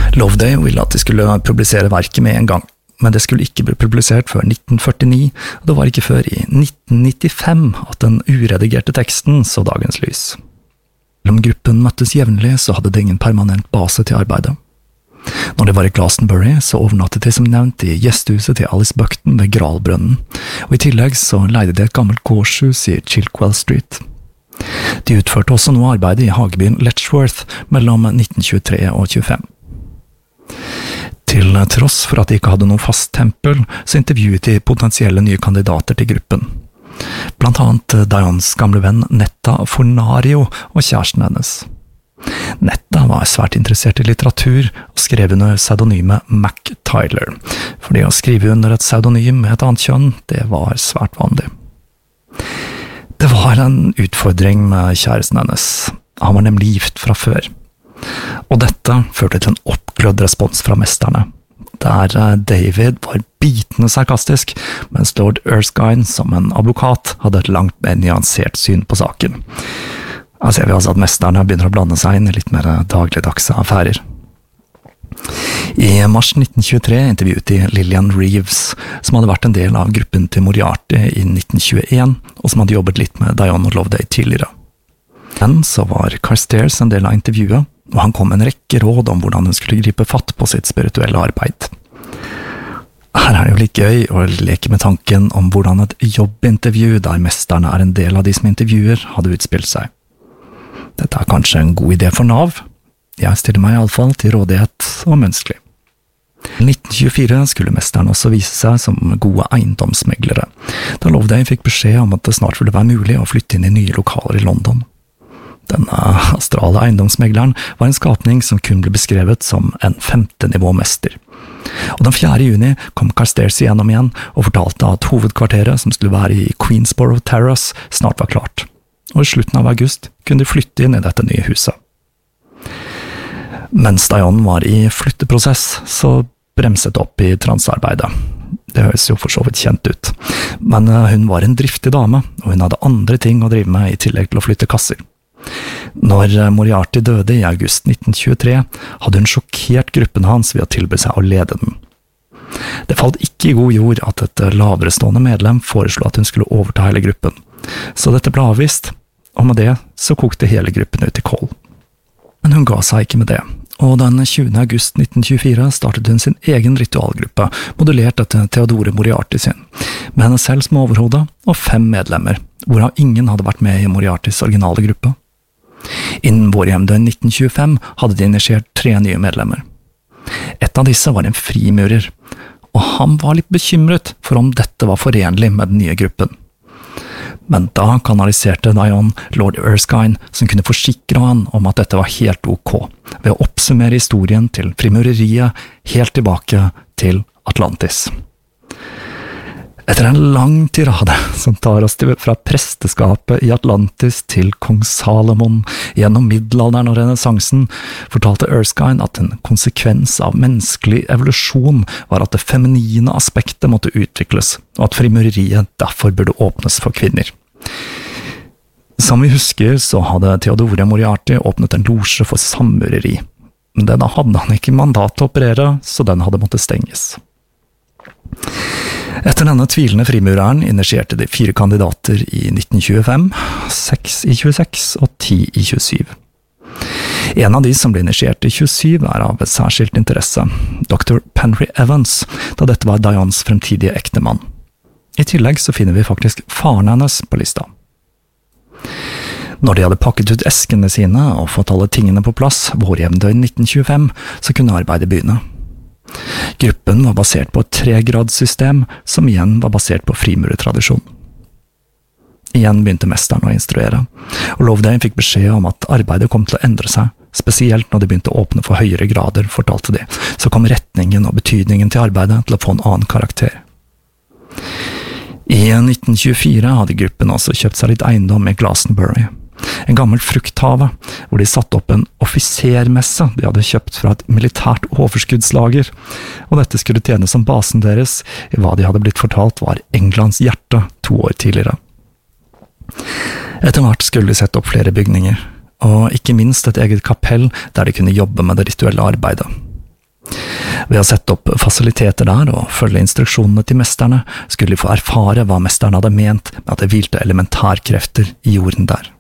Loveday ville at de skulle publisere verket med en gang, men det skulle ikke bli publisert før 1949, og det var ikke før i 1995 at den uredigerte teksten så dagens lys. Om gruppen møttes jevnlig, så hadde det ingen permanent base til arbeidet. Når de var i Glastonbury, så overnattet de som nevnt i gjestehuset til Alice Buckton ved Gralbrønnen, og i tillegg så leide de et gammelt gårdshus i Chilkwell Street. De utførte også noe arbeid i hagebyen Letchworth mellom 1923 og 25. Til tross for at de ikke hadde noe fast tempel, så intervjuet de potensielle nye kandidater til gruppen. Blant annet Dianes gamle venn Netta Fornario og kjæresten hennes. Netta var svært interessert i litteratur og skrev under pseudonymet Mac Tyler, fordi å skrive under et pseudonym med et annet kjønn, det var svært vanlig. Det var en utfordring med kjæresten hennes. Han var nemlig gift fra før. Og dette førte til en oppglødd respons fra mesterne, der David var bitende sarkastisk, mens lord Erskine som en advokat hadde et langt mer nyansert syn på saken. Her ser vi altså at mesterne begynner å blande seg inn i litt mer dagligdagse affærer. I mars 1923 intervjuet de Lillian Reeves, som hadde vært en del av gruppen til Moriarty i 1921, og som hadde jobbet litt med Diane og Loveday tidligere. Men så var Carstairs en del av intervjuet, og han kom med en rekke råd om hvordan hun skulle gripe fatt på sitt spirituelle arbeid. Her er det jo litt gøy å leke med tanken om hvordan et jobbintervju der mesterne er en del av de som intervjuer, hadde utspilt seg. Dette er kanskje en god idé for Nav. Jeg stiller meg i alle fall til rådighet og menneskelig. I 1924 skulle mesteren også vise seg som gode eiendomsmeglere, da Loveday fikk beskjed om at det snart ville være mulig å flytte inn i nye lokaler i London. Denne astrale eiendomsmegleren var en skapning som kun ble beskrevet som en 5. nivåmester. Og den 4. juni kom Carstairs igjennom igjen og fortalte at hovedkvarteret som skulle være i Queensborough Terrace snart var klart. Og i slutten av august kunne de flytte inn i dette nye huset. Mens Diane var i flytteprosess, så bremset opp i transarbeidet. Det høres jo for så vidt kjent ut. Men hun var en driftig dame, og hun hadde andre ting å drive med i tillegg til å flytte kasser. Når Moriarty døde i august 1923, hadde hun sjokkert gruppen hans ved å tilby seg å lede den. Det falt ikke i god jord at et lavere stående medlem foreslo at hun skulle overta hele gruppen, så dette ble avvist, og med det så kokte hele gruppen ut i kål. Men hun ga seg ikke med det, og den 20. august 1924 startet hun sin egen ritualgruppe, modulert etter Theodore Moriarty sin, med henne selv som overhode og 5 medlemmer, hvorav ingen hadde vært med i Moriartys originale gruppe. Innen vår hjemdøgn 1925 hadde de initiert 3 nye medlemmer. Et av disse var en frimurer, og han var litt bekymret for om dette var forenlig med den nye gruppen. Men da kanaliserte Diane lord Erskine, som kunne forsikre han om at dette var helt ok, ved å oppsummere historien til frimureriet helt tilbake til Atlantis. Etter en lang tirade som tar oss fra presteskapet i Atlantis til kong Salomon gjennom middelalderen og renessansen, fortalte Erskine at en konsekvens av menneskelig evolusjon var at det feminine aspektet måtte utvikles, og at frimureriet derfor burde åpnes for kvinner. Som vi husker, så hadde Theodore Moriarty åpnet en losje for sammureri, men denne hadde han ikke mandat til å operere, så den hadde måttet stenges. Etter denne tvilende frimureren initierte de 4 kandidater i 1925, 6 i 26 og 10 i 27. En av de som ble initiert i 27 er av særskilt interesse, Dr. Henry Evans, da dette var Dianes fremtidige ektemann. I tillegg så finner vi faktisk faren hennes på lista. Når de hadde pakket ut eskene sine og fått alle tingene på plass vårjevndøgn 1925, så kunne arbeidet begynne. Gruppen var basert på et 3-gradssystem, som igjen var basert på frimurertradisjon. Igjen begynte mesteren å instruere, og Loveday fikk beskjed om at arbeidet kom til å endre seg, spesielt når de begynte å åpne for høyere grader, fortalte de, så kom retningen og betydningen til arbeidet til å få en annen karakter. I 1924 hadde gruppen også kjøpt seg litt eiendom i Glastonbury, en gammel frukthave, hvor de satte opp en offisermesse de hadde kjøpt fra et militært overskuddslager, og dette skulle tjene som basen deres i hva de hadde blitt fortalt var Englands hjerte 2 år tidligere. Etter hvert skulle de sette opp flere bygninger, og ikke minst et eget kapell der de kunne jobbe med det rituelle arbeidet. Ved å sette opp fasiliteter der og følge instruksjonene til mesterne, skulle de få erfare hva mesterne hadde ment med at det hvilte elementærkrefter i jorden der.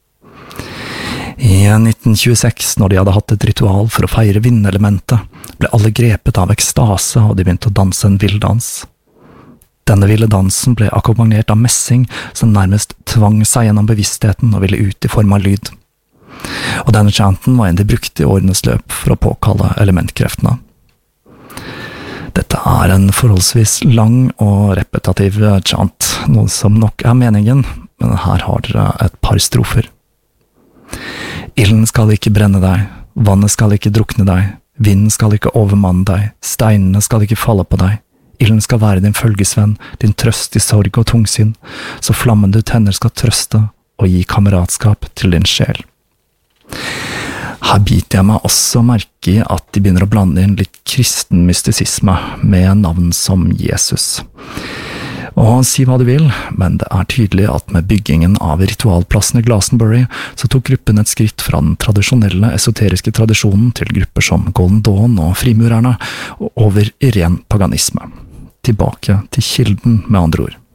I 1926, når de hadde hatt et ritual for å feire vindelementet, ble alle grepet av ekstase og de begynte å danse en vilddans. Denne ville dansen ble akkompagnert av messing som nærmest tvang seg gjennom bevisstheten og ville ut i form av lyd. Og denne chanten var en de brukte i årenes løp for å påkalle elementkreftene. Dette er en forholdsvis lang og repetitiv chant, noe som nok er meningen, men her har dere et par strofer. Ilden skal ikke brenne deg, vannet skal ikke drukne deg, vinden skal ikke overmanne deg, steinene skal ikke falle på deg, ilden skal være din følgesvenn, din trøst i sorg og tungsinn, så flammen du tenner skal trøste og gi kameratskap til din sjel. Her biter jeg meg også merke i at de begynner å blande inn litt kristen mystisisme med navn som Jesus. Og si hva du vil, men det er tydelig at med byggingen av ritualplassen i Glastonbury, så tok gruppen et skritt fra den tradisjonelle esoteriske tradisjonen til grupper som Golden Dawn og frimurerne, og over i ren paganisme. Tilbake til kilden, med andre ord.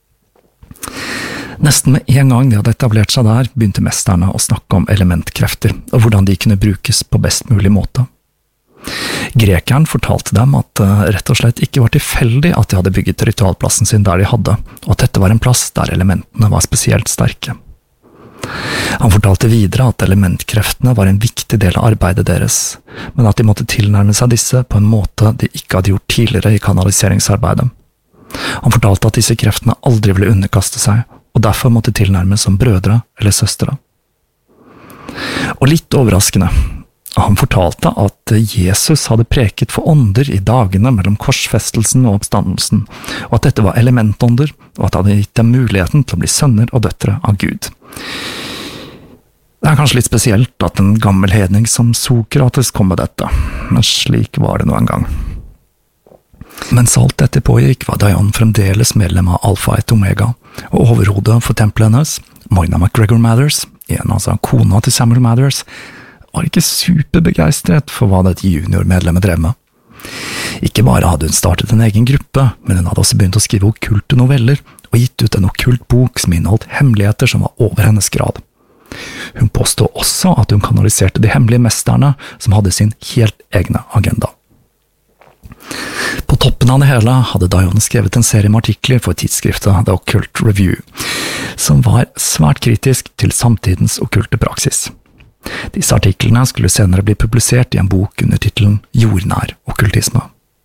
Nesten med en gang de hadde etablert seg der, begynte mesterne å snakke om elementkrefter, og hvordan de kunne brukes på best mulig måte. Grekeren fortalte dem at det rett og slett ikke var tilfeldig at de hadde bygget ritualplassen sin der de hadde, og at dette var en plass der elementene var spesielt sterke. Han fortalte videre at elementkreftene var en viktig del av arbeidet deres, men at de måtte tilnærme seg disse på en måte de ikke hadde gjort tidligere i kanaliseringsarbeidet. Han fortalte at disse kreftene aldri ville underkaste seg, og derfor måtte tilnærmes som brødre eller søstre. Og litt overraskende, han fortalte at Jesus hadde preket for ånder i dagene mellom korsfestelsen og oppstandelsen, og at dette var elementånder, og at det hadde gitt dem muligheten til å bli sønner og døtre av Gud. Det er kanskje litt spesielt at en gammel hedning som Sokrates kom med dette, men slik var det nå en gang. Mens alt dette pågikk, var Dion fremdeles medlem av Alpha et Omega, og overhodet for tempelet hennes, Moina MacGregor Mathers, altså kona til Samuel Mathers, var ikke superbegeistret for hva dette juniormedlemmet drev med. Ikke bare hadde hun startet en egen gruppe, men hun hadde også begynt å skrive okkulte noveller, og gitt ut en okkult bok som inneholdt hemmeligheter som var over hennes grad. Hun påstod også at hun kanaliserte de hemmelige mesterne, som hadde sin helt egne agenda. På toppen av det hele hadde Dion skrevet en serie med artikler for tidsskriftet The Occult Review, som var svært kritisk til samtidens okkulte praksis. Disse artiklene skulle senere bli publisert i en bok under titelen Jordnær okkultisme.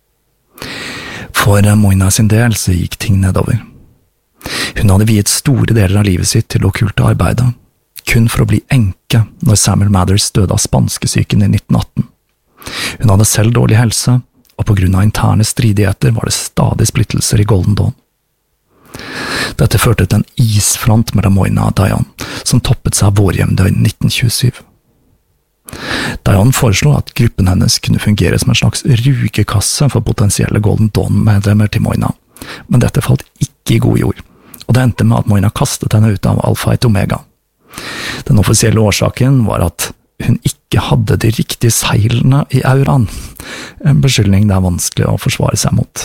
For Moina sin del så gikk ting nedover. Hun hadde viet store deler av livet sitt til okkulte arbeidet, kun for å bli enke når Samuel Mathers døde av spanskesyken i 1918. Hun hadde selv dårlig helse, og på grunn av interne stridigheter var det stadig splittelser i Golden Dawn. Dette førte til en isfront mellom Moina og Dion, som toppet seg vårjevndøgn 1927. Dion foreslo at gruppen hennes kunne fungere som en slags rugekasse for potensielle Golden Dawn-medlemmer til Moina, men dette falt ikke i god jord, og det endte med at Moina kastet henne ut av Alpha et Omega. Den offisielle årsaken var at hun ikke hadde de riktige seilene i auraen, en beskyldning det er vanskelig å forsvare seg mot.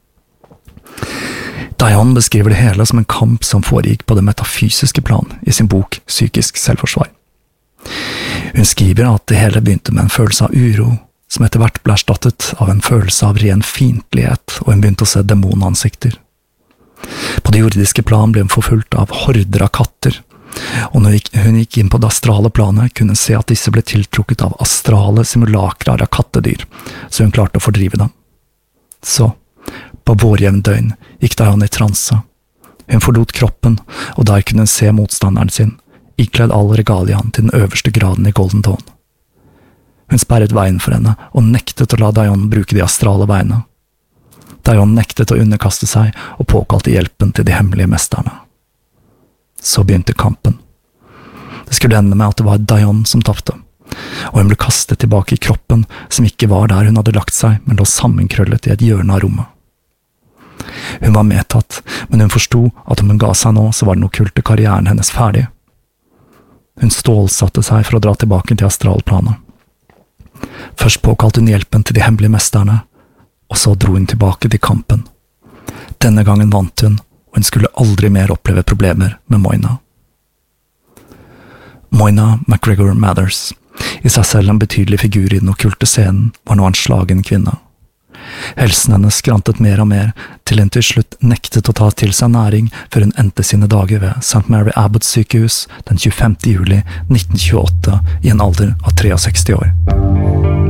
Dion beskriver det hele som en kamp som foregikk på det metafysiske plan i sin bok Psykisk selvforsvar. Hun skriver at det hele begynte med en følelse av uro, som etter hvert ble erstattet av en følelse av ren fiendtlighet, og hun begynte å se demonansikter. På det jordiske plan ble hun forfulgt av horder av katter, og når hun gikk inn på det astrale planet, kunne hun se at disse ble tiltrukket av astrale simulakrer av kattedyr, så hun klarte å fordrive dem. Så, på vårjevndøgn gikk Dion i transe. Hun forlot kroppen, og der kunne hun se motstanderen sin, ikledd all regaliaen til den øverste graden i Golden Dawn. Hun sperret veien for henne, og nektet å la Dion bruke de astrale veiene. Dion nektet å underkaste seg, og påkalte hjelpen til de hemmelige mesterne. Så begynte kampen. Det skulle ende med at det var Dion som tapte, og hun ble kastet tilbake i kroppen, som ikke var der hun hadde lagt seg, men lå sammenkrøllet i et hjørne av rommet. Hun var medtatt, men hun forstod at om hun ga seg nå, så var den okkulte karrieren hennes ferdig. Hun stålsatte seg for å dra tilbake til astralplanet. Først påkalte hun hjelpen til de hemmelige mesterne, og så dro hun tilbake til kampen. Denne gangen vant hun, og hun skulle aldri mer oppleve problemer med Moyna. Moyna MacGregor Mathers, i seg selv en betydelig figur i den okkulte scenen, var nå en slagen kvinne. Helsen hennes skrantet mer og mer, til hun til slutt nektet å ta til seg næring før hun endte sine dager ved St. Mary Abbot sykehus den 25. juli 1928 i en alder av 63 år.